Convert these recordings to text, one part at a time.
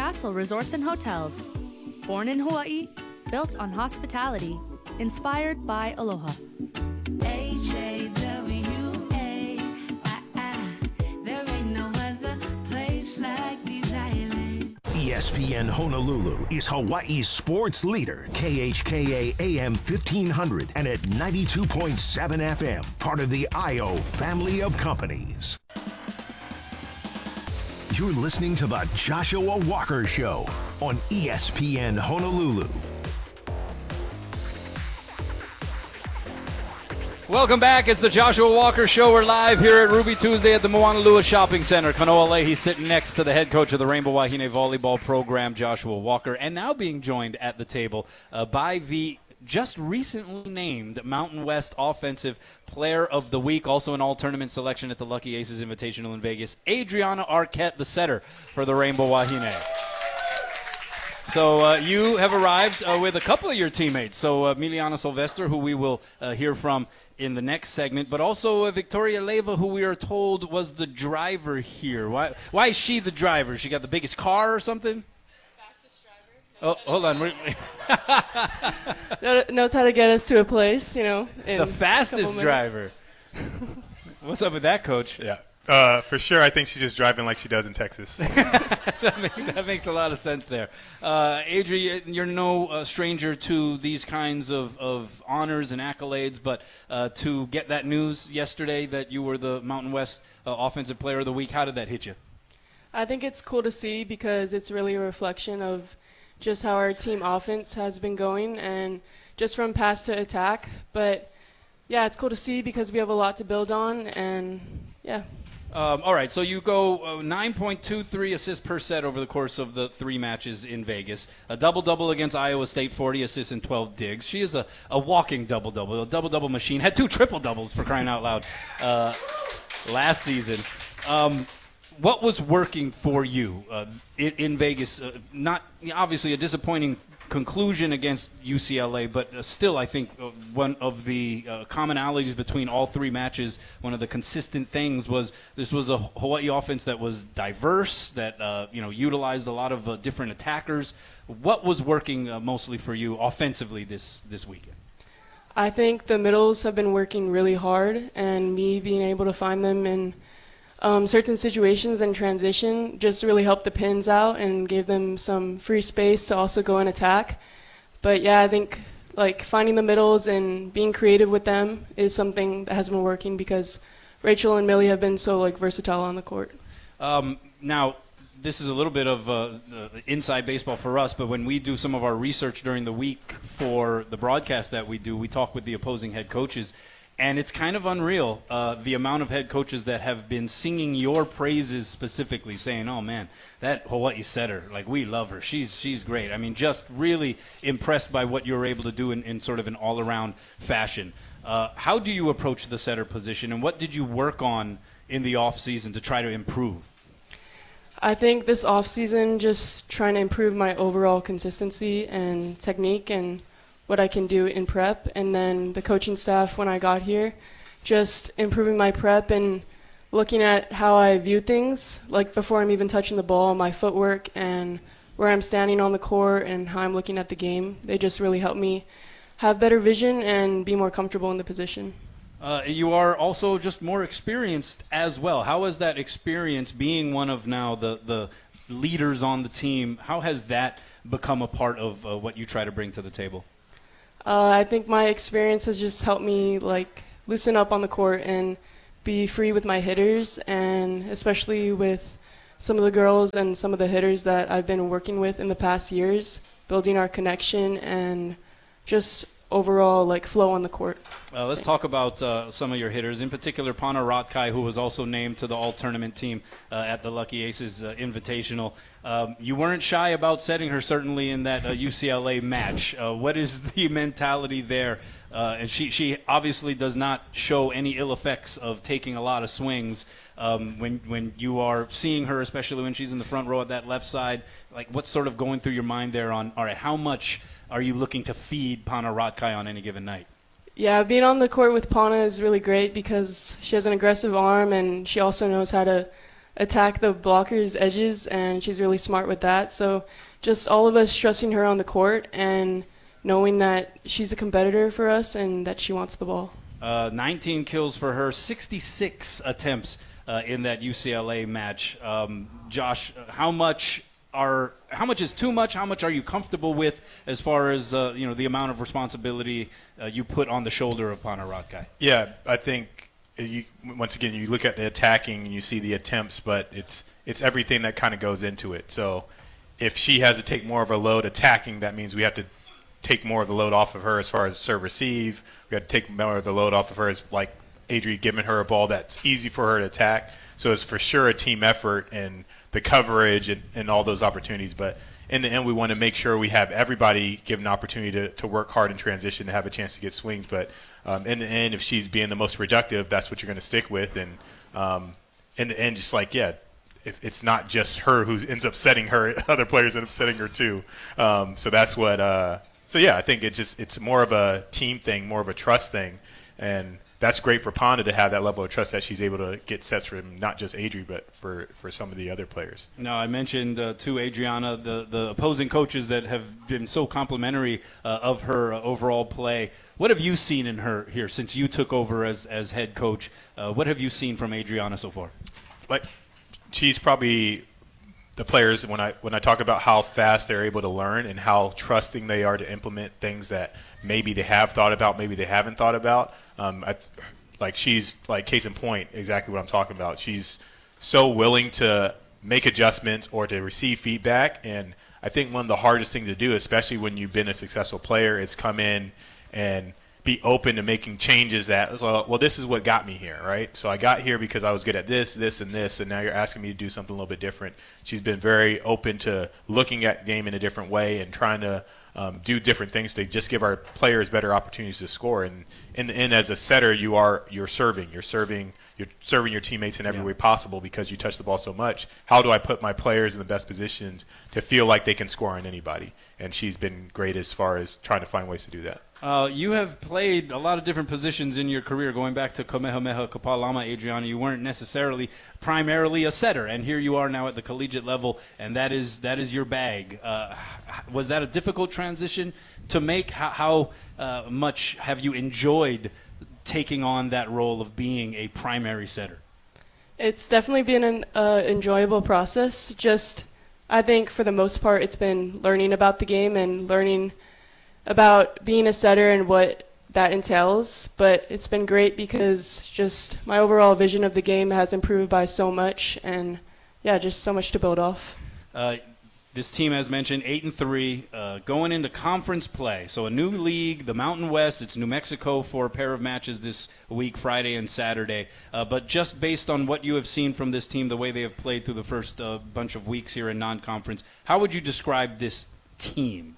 Castle Resorts and Hotels. Born in Hawaii, built on hospitality, inspired by aloha. There ain't no other place like these islands. ESPN Honolulu is Hawaii's sports leader. KHKA AM 1500 and at 92.7 FM. Part of the IO family of companies. You're listening to the Joshua Walker Show on ESPN Honolulu. Welcome back. It's the Joshua Walker Show. We're live here at Ruby Tuesday at the Moanalua Shopping Center. Kanoa Leahy sitting next to the head coach of the Rainbow Wahine volleyball program, Joshua Walker, and now being joined at the table by the just recently named Mountain West Offensive Player of the Week, also an all-tournament selection at the Lucky Aces Invitational in Vegas, Adriana Arquette, the setter for the Rainbow Wahine. So you have arrived with a couple of your teammates. So Miliana Sylvester, who we will hear from in the next segment, but also Victoria Leva, who we are told was the driver here. Why is she the driver? She got the biggest car or something? Fastest driver. Oh, hold on. Knows how to get us to a place, in the fastest driver. What's up with that, Coach? Yeah. For sure, I think she's just driving like she does in Texas. That makes a lot of sense there. Adri, you're no stranger to these kinds of honors and accolades, but to get that news yesterday that you were the Mountain West Offensive Player of the Week, how did that hit you? I think it's cool to see because it's really a reflection of just how our team offense has been going and just from pass to attack. But, yeah, it's cool to see because we have a lot to build on, and, yeah. All right, so you go 9.23 assists per set over the course of the 3 matches in Vegas. A double-double against Iowa State, 40 assists and 12 digs. She is a walking double-double, a double-double machine. Had 2 triple-doubles, for crying out loud, last season. What was working for you in Vegas? Not obviously a disappointing conclusion against UCLA, but still I think one of the commonalities between all 3 matches, one of the consistent things was this was a Hawaii offense that was diverse, that utilized a lot of different attackers. What was working mostly for you offensively this weekend? I think the middles have been working really hard, and me being able to find them in certain situations and transition just really helped the pins out and gave them some free space to also go and attack. But yeah, I think finding the middles and being creative with them is something that has been working because Rachel and Millie have been so versatile on the court. Now, this is a little bit of inside baseball for us, but when we do some of our research during the week for the broadcast that we do, we talk with the opposing head coaches. And it's kind of unreal, the amount of head coaches that have been singing your praises specifically, saying, oh, man, that Hawaii setter, we love her. She's great. I mean, just really impressed by what you're able to do in sort of an all-around fashion. How do you approach the setter position, and what did you work on in the off-season to try to improve? I think this off-season just trying to improve my overall consistency and technique and what I can do in prep, and then the coaching staff when I got here, just improving my prep and looking at how I view things, before I'm even touching the ball, my footwork and where I'm standing on the court and how I'm looking at the game. They just really help me have better vision and be more comfortable in the position. You are also just more experienced as well. How has that experience, being one of now the leaders on the team, how has that become a part of what you try to bring to the table? I think my experience has just helped me loosen up on the court and be free with my hitters, and especially with some of the girls and some of the hitters that I've been working with in the past years, building our connection and just overall flow on the court. Let's talk about some of your hitters, in particular Pana Ratkai, who was also named to the all-tournament team at the Lucky Aces Invitational. You weren't shy about setting her, certainly, in that UCLA match. What is the mentality there? And she obviously does not show any ill effects of taking a lot of swings. When you are seeing her, especially when she's in the front row at that left side, what's sort of going through your mind there on, all right, how much are you looking to feed Pana Ratkai on any given night? Yeah, being on the court with Pana is really great because she has an aggressive arm and she also knows how to attack the blockers' edges, and she's really smart with that. So just all of us trusting her on the court and knowing that she's a competitor for us and that she wants the ball. 19 kills for her, 66 attempts in that UCLA match. Josh, how much is too much? How much are you comfortable with as far as the amount of responsibility you put on the shoulder of Pana Ratkai? Yeah, I think once again you look at the attacking and you see the attempts, but it's everything that kind of goes into it. So if she has to take more of a load attacking, that means we have to take more of the load off of her as far as serve receive. We have to take more of the load off of her as like Adri giving her a ball that's easy for her to attack. So it's for sure a team effort and the coverage and all those opportunities. But in the end, we want to make sure we have everybody given an opportunity to work hard in transition to have a chance to get swings. But in the end, if she's being the most productive, that's what you're going to stick with. And in the end, just like, yeah, if it's not just her who ends up setting her, other players end up setting her too. So that's what so yeah, I think it's more of a team thing, more of a trust thing. And that's great for Panda to have that level of trust that she's able to get sets from not just Adri, but for some of the other players. No, I mentioned to Adriana the opposing coaches that have been so complimentary of her overall play. What have you seen in her here since you took over as head coach? What have you seen from Adriana so far? Like, she's probably the players, when I talk about how fast they're able to learn and how trusting they are to implement things that maybe they have thought about, maybe they haven't thought about. She's like case in point, exactly what I'm talking about. She's so willing to make adjustments or to receive feedback. And I think one of the hardest things to do, especially when you've been a successful player, is come in and be open to making changes that, well, this is what got me here, right? So I got here because I was good at this, and now you're asking me to do something a little bit different. She's been very open to looking at the game in a different way and trying to do different things to just give our players better opportunities to score. And in the end, as a setter, you're serving your teammates in every way possible because you touch the ball so much. How do I put my players in the best positions to feel like they can score on anybody? And she's been great as far as trying to find ways to do that. You have played a lot of different positions in your career, going back to Kamehameha Kapalama, Adriana. You weren't necessarily primarily a setter, and here you are now at the collegiate level, and that is your bag. Was that a difficult transition to make? How much have you enjoyed taking on that role of being a primary setter? It's definitely been an enjoyable process. Just, I think for the most part, it's been learning about the game and learning about being a setter and what that entails. But it's been great because just my overall vision of the game has improved by so much, and yeah, just so much to build off. This team, as mentioned, 8-3, going into conference play. So a new league, the Mountain West. It's New Mexico for a pair of matches this week, Friday and Saturday. But just based on what you have seen from this team, the way they have played through the first bunch of weeks here in non-conference, how would you describe this team?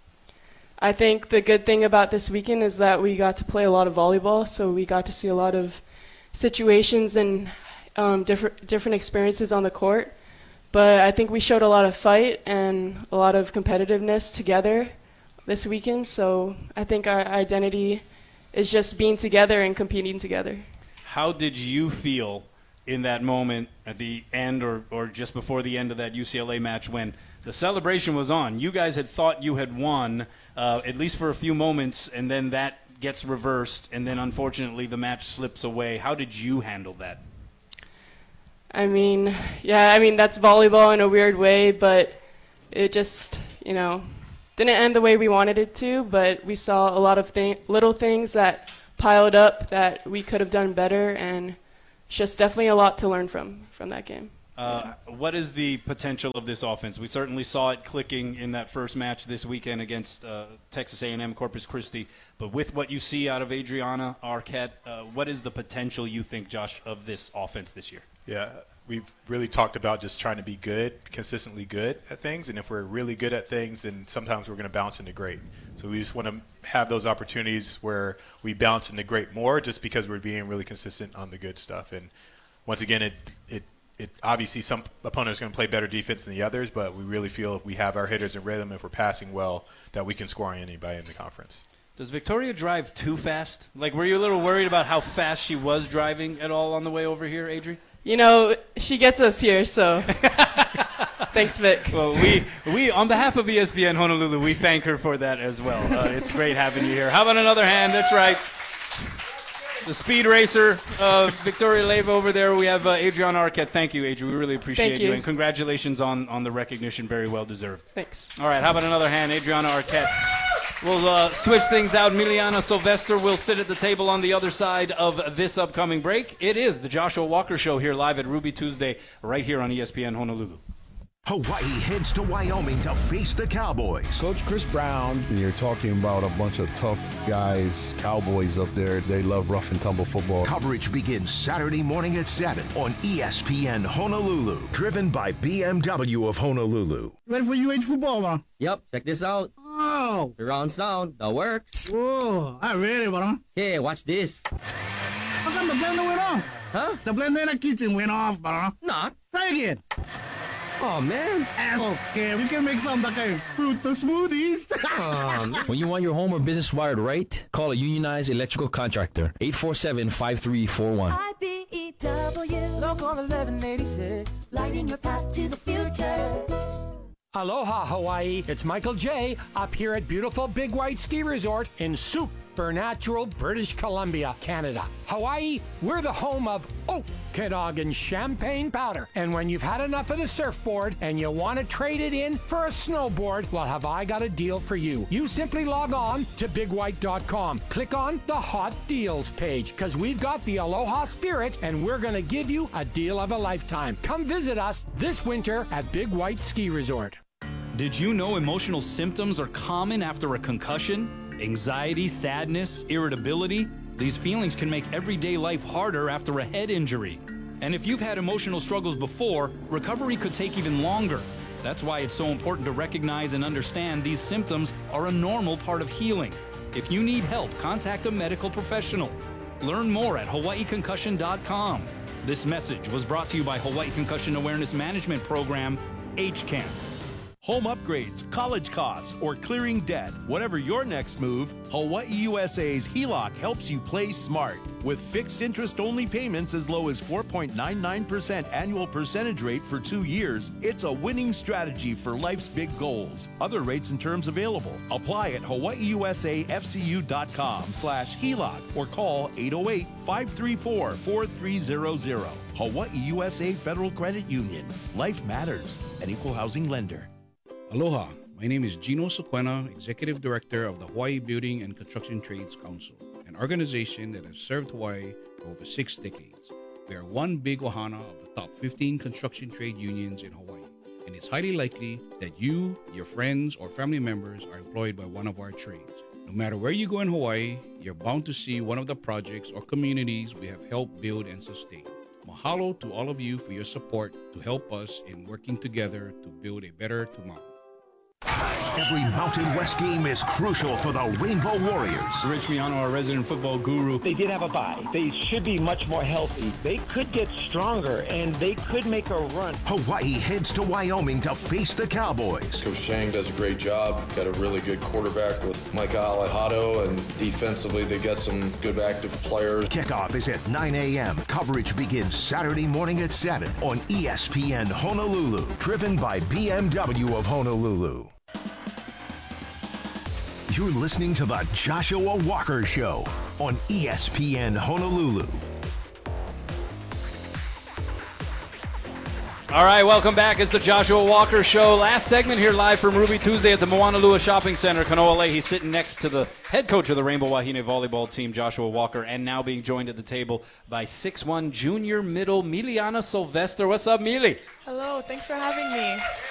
I think the good thing about this weekend is that we got to play a lot of volleyball, so we got to see a lot of situations and different experiences on the court. But I think we showed a lot of fight and a lot of competitiveness together this weekend, so I think our identity is just being together and competing together. How did you feel in that moment at the end or just before the end of that UCLA match when the celebration was on? You guys had thought you had won, at least for a few moments, and then that gets reversed, and then unfortunately the match slips away. How did you handle that? I mean, that's volleyball in a weird way, but it just, didn't end the way we wanted it to, but we saw a lot of little things that piled up that we could have done better, and it's just definitely a lot to learn from that game. What is the potential of this offense? We certainly saw it clicking in that first match this weekend against Texas A&M Corpus Christi. But with what you see out of Adriana Arquette, what is the potential, you think, Josh, of this offense this year? Yeah, we've really talked about just trying to be good, consistently good at things. And if we're really good at things, then sometimes we're going to bounce into great. So we just want to have those opportunities where we bounce into great more just because we're being really consistent on the good stuff. And once again, it obviously some opponents are going to play better defense than the others, but we really feel if we have our hitters in rhythm, if we're passing well, that we can score on anybody in the conference. Does Victoria drive too fast? Like, were you a little worried about how fast she was driving at all on the way over here, Adri? You know, she gets us here, so thanks, Vic. Well, we on behalf of ESPN Honolulu, we thank her for that as well. It's great having you here. How about another hand? That's right. The speed racer, Victoria Leiva over there. We have Adriana Arquette. Thank you, Adri. We really appreciate Thank you. And congratulations on the recognition. Very well deserved. Thanks. All right, how about another hand? Adriana Arquette. We'll switch things out. Miliana Sylvester will sit at the table on the other side of this upcoming break. It is the Joshua Walker Show here live at Ruby Tuesday right here on ESPN Honolulu. Hawaii heads to Wyoming to face the Cowboys. Coach Chris Brown, you're talking about a bunch of tough guys, Cowboys up there. They love rough and tumble football. Coverage begins Saturday morning at 7 on ESPN Honolulu. Driven by BMW of Honolulu. Ready for UH football, huh? Yep, check this out. Oh. Surround sound, that works. Whoa, I'm ready, bro. Hey, watch this. How come the blender went off? Huh? The blender in the kitchen went off, bro. Not. Try again. Oh, man. Okay, we can make some like a fruit smoothies. When you want your home or business wired right, call a unionized electrical contractor. 847-5341. IBEW. Local 1186. Lighting your path to the future. Aloha, Hawaii. It's Michael J. up here at beautiful Big White Ski Resort in supernatural British Columbia, Canada. Hawaii, we're the home of Okanagan champagne powder. And when you've had enough of the surfboard and you want to trade it in for a snowboard, well, have I got a deal for you. You simply log on to bigwhite.com. Click on the Hot Deals page, because we've got the Aloha spirit and we're going to give you a deal of a lifetime. Come visit us this winter at Big White Ski Resort. Did you know emotional symptoms are common after a concussion? Anxiety, sadness, irritability? These feelings can make everyday life harder after a head injury. And if you've had emotional struggles before, recovery could take even longer. That's why it's so important to recognize and understand these symptoms are a normal part of healing. If you need help, contact a medical professional. Learn more at hawaiiconcussion.com. This message was brought to you by Hawaii Concussion Awareness Management Program, HCAM. Home upgrades, college costs, or clearing debt. Whatever your next move, Hawaii USA's HELOC helps you play smart. With fixed interest-only payments as low as 4.99% annual percentage rate for 2 years, it's a winning strategy for life's big goals. Other rates and terms available. Apply at hawaiiusafcu.com/HELOC or call 808-534-4300. Hawaii USA Federal Credit Union. Life matters. An equal housing lender. Aloha, my name is Gino Sequena, Executive Director of the Hawaii Building and Construction Trades Council, an organization that has served Hawaii for over 6 decades. We are one big ohana of the top 15 construction trade unions in Hawaii, and it's highly likely that you, your friends, or family members are employed by one of our trades. No matter where you go in Hawaii, you're bound to see one of the projects or communities we have helped build and sustain. Mahalo to all of you for your support to help us in working together to build a better tomorrow. Every Mountain West game is crucial for the Rainbow Warriors. Rich Miano, our resident football guru. They did have a bye. They should be much more healthy. They could get stronger, and they could make a run. Hawaii heads to Wyoming to face the Cowboys. Coach Chang does a great job. Got a really good quarterback with Micah Alejado, and defensively they got some good active players. Kickoff is at 9 a.m. Coverage begins Saturday morning at 7 on ESPN Honolulu. Driven by BMW of Honolulu. You're listening to the Joshua Walker Show on ESPN Honolulu. All right, welcome back. It's the Joshua Walker Show. Last segment here live from Ruby Tuesday at the Moanalua Shopping Center. Kanoa Leahy sitting next to the head coach of the Rainbow Wahine volleyball team, Joshua Walker, and now being joined at the table by 6'1" junior middle Miliana Sylvester. What's up, Mili? Hello, thanks for having me.